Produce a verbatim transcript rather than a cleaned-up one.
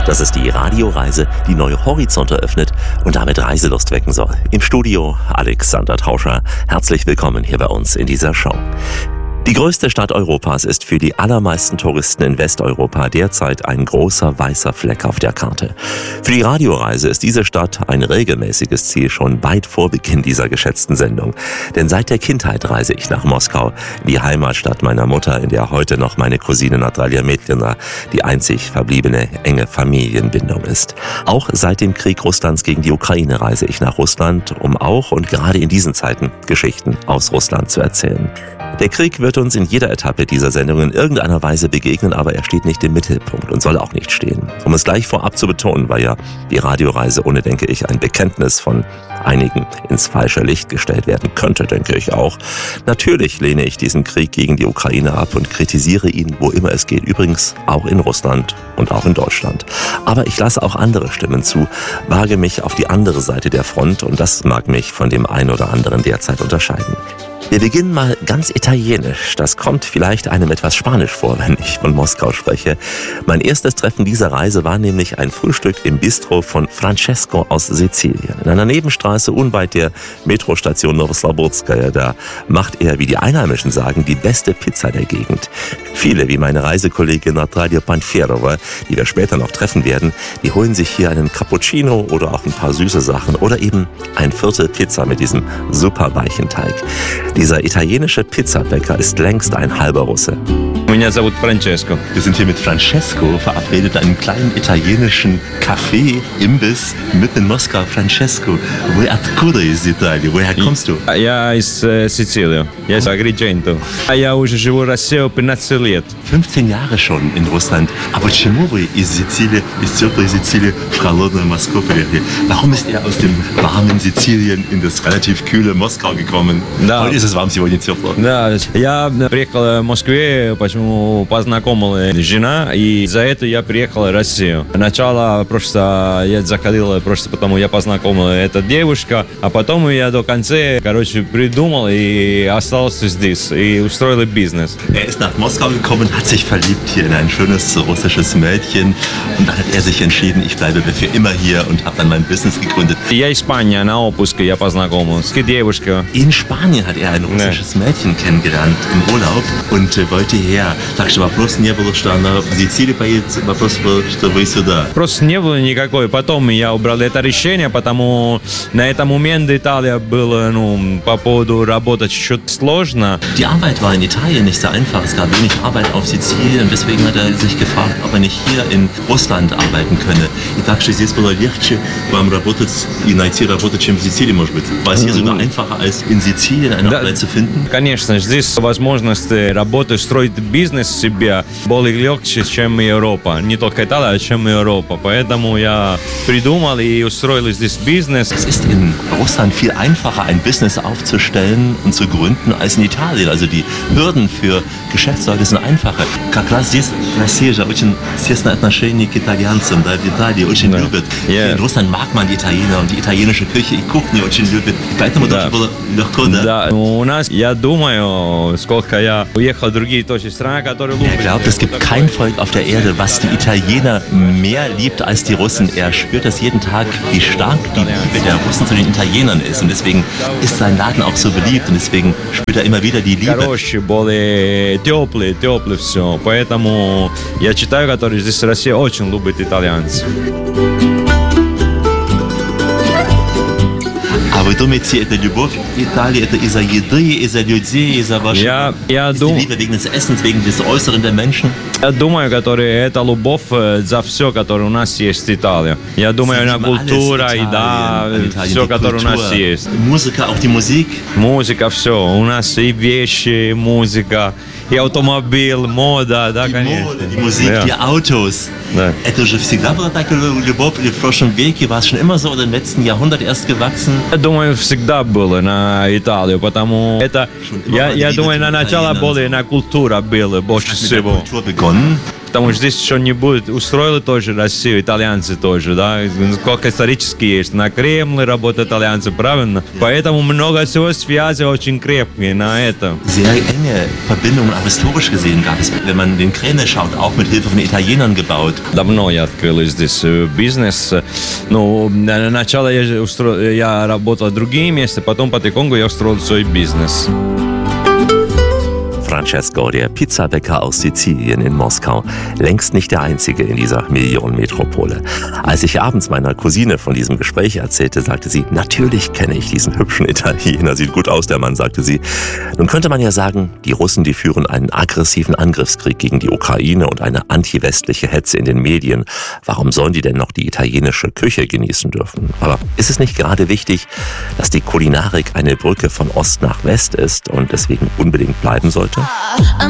Das ist die Radioreise, die neue Horizonte öffnet und damit Reiselust wecken soll. Im Studio Alexander Tauscher. Herzlich willkommen hier bei uns in dieser Show. Die größte Stadt Europas ist für die allermeisten Touristen in Westeuropa derzeit ein großer weißer Fleck auf der Karte. Für die Radioreise ist diese Stadt ein regelmäßiges Ziel schon weit vor Beginn dieser geschätzten Sendung. Denn seit der Kindheit reise ich nach Moskau, die Heimatstadt meiner Mutter, in der heute noch meine Cousine Natalia Metlina die einzig verbliebene enge Familienbindung ist. Auch seit dem Krieg Russlands gegen die Ukraine reise ich nach Russland, um auch und gerade in diesen Zeiten Geschichten aus Russland zu erzählen. Der Krieg wird uns in jeder Etappe dieser Sendung in irgendeiner Weise begegnen, aber er steht nicht im Mittelpunkt und soll auch nicht stehen. Um es gleich vorab zu betonen, weil ja die Radioreise ohne, denke ich, ein Bekenntnis von einigen ins falsche Licht gestellt werden könnte, denke ich auch. Natürlich lehne ich diesen Krieg gegen die Ukraine ab und kritisiere ihn, wo immer es geht. Übrigens auch in Russland und auch in Deutschland. Aber ich lasse auch andere Stimmen zu, wage mich auf die andere Seite der Front und das mag mich von dem einen oder anderen derzeit unterscheiden. Wir beginnen mal ganz italienisch. Das kommt vielleicht einem etwas Spanisch vor, wenn ich von Moskau spreche. Mein erstes Treffen dieser Reise war nämlich ein Frühstück im Bistro von Francesco aus Sizilien. In einer Nebenstraße unweit der Metrostation Novoslobodskaja. Da macht er, wie die Einheimischen sagen, die beste Pizza der Gegend. Viele, wie meine Reisekollegin Natalia Panferova, die wir später noch treffen werden, die holen sich hier einen Cappuccino oder auch ein paar süße Sachen oder eben ein Viertel Pizza mit diesem super weichen Teig. Dieser italienische Pizzabäcker ist längst ein halber Russe. Меня зовут Francesco. Wir sind hier mit Francesco verabredet, einem kleinen italienischen Café, Imbiss mitten in Moskau. Francesco, woher откуда из Италии? Woher kommst du? Я из äh, Сицилии. Я из Agrigento. Я уже живу в России пятнадцать лет. fünfzehn Jahre schon in Russland. Aber почему вы из Сицилии, из теплой Сицилии в холодную Москву приехали? Warum ist er aus dem warmen Sizilien in das relativ kühle Moskau gekommen? Да. Heute ist es warm, сегодня тепло. Да, я приехал в Москве, почему познакомилась жена, и за это я приехал в Россию. Сначала просто я заходил, просто потому я познакомил эту девушку, а потом я до конца, короче, придумал и остался здесь, и устроил бизнес. Er ist nach Moskau gekommen, hat sich verliebt hier in ein schönes russisches Mädchen und dann hat er sich entschieden, ich bleibe für immer hier und habe dann mein Business gegründet. Я Испания на отпуске я познакомился с девушкой. In Spanien hat er ein russisches Nee. Mädchen kennengelernt im Urlaub und äh, wollte her. Так что вопрос не было, что она в Сицилии поедет, вопрос был, что вы сюда. Просто не было никакой. Потом я убрал это решение, потому на этом момент Италия была, ну, по поводу работать чуть сложно. Die Arbeit war in Italien nicht so einfach. Es gab wenig Arbeit auf Sizilien. Deswegen hat er sich gefragt, ob er nicht hier in Russland arbeiten könne. И так что здесь было легче вам работать и найти работу, чем в Сицилии, может быть. War es hier sogar einfacher, als in Sizilien eine Arbeit zu finden? Конечно, здесь возможность работы, строить бизнес себе более легче, чем Европа. Не только Италия, чем Европа. Поэтому я придумал и устроил здесь бизнес. Es ist in Russland viel einfacher, ein Business aufzustellen und zu gründen, als in Italien. Also die Hürden für Geschäftsleute sind einfacher. Как раз здесь в России же очень тесное отношение к итальянцам, да, в Италии очень Да. любят. Yeah. In Russland mag man die Italiener und die italienische Küche, die Kuchni очень любят. Поэтому Да. тоже было легко, да? Да, у нас, я думаю, сколько я уехал в другие точки страны, которые Er glaubt, es gibt kein Volk auf der Erde, was die Italiener mehr liebt als die Russen. Er spürt das jeden Tag, wie stark die Liebe der Russen zu den Italienern ist. Und deswegen ist sein Laden auch so beliebt. Und deswegen spürt er immer wieder die Liebe. Короче, более теплые, теплые все. Поэтому я читаю, которые здесь в России очень любят итальянцы. А вы думаете, эта любовь к Италии, это из-за еды, из-за людей, из-за вашего... Я, я, Ist die дум, Liebe wegen des Essens, wegen des Äußeren der Menschen? я думаю, которые это любовь э, за все, которое у нас есть в Италии. Я думаю, на культура, еда, все, которое у нас есть. Musiker, auch die Musik. Музыка, все. У нас и вещи, музыка, и автомобиль, мода, да, Die конечно. Mode, die Musik, Ja. die Autos. Да. Это же всегда была такая любовь, или в прошлом веке? War es schon immer so oder im letzten Jahrhundert erst gewachsen? Я думаю, всегда было на Италию, потому это, я, я думаю, на начало более на культура было больше Hat mit der всего. Kultur begonnen. потому что здесь еще не будет. Устроили тоже Россию, итальянцы тоже, да. Сколько исторически есть. На Кремле работают итальянцы, правильно? Поэтому много всего связи очень крепкие на это. Sehr enge Verbindungen, auch historisch gesehen gab es, wenn man den Kreml schaut, auch mit Hilfe von Italienern gebaut. Давно я открыл здесь бизнес. Ну, сначала я, устро... я работал в другие места, потом потихоньку я устроил свой бизнес. Francesco, der Pizzabäcker aus Sizilien in Moskau, längst nicht der einzige in dieser Millionenmetropole. Als ich abends meiner Cousine von diesem Gespräch erzählte, sagte sie, natürlich kenne ich diesen hübschen Italiener, sieht gut aus, der Mann, sagte sie. Nun könnte man ja sagen, die Russen, die führen einen aggressiven Angriffskrieg gegen die Ukraine und eine antiwestliche Hetze in den Medien. Warum sollen die denn noch die italienische Küche genießen dürfen? Aber ist es nicht gerade wichtig, dass die Kulinarik eine Brücke von Ost nach West ist und deswegen unbedingt bleiben sollte? I'm